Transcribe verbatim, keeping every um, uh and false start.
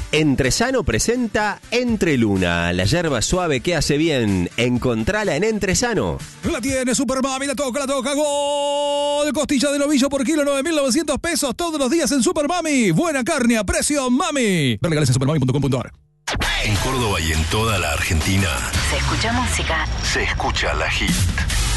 Entresano presenta Entreluna, la yerba suave que hace bien. Encontrala en Entresano. La tiene Super Mami, la toca, la toca, gol. Costilla de novillo por kilo, nueve mil novecientos pesos todos los días en Super Mami. Buena carne a precio Mami. Ver legales en supermami punto com punto a r. En Córdoba y en toda la Argentina Se escucha música. se escucha La Hit.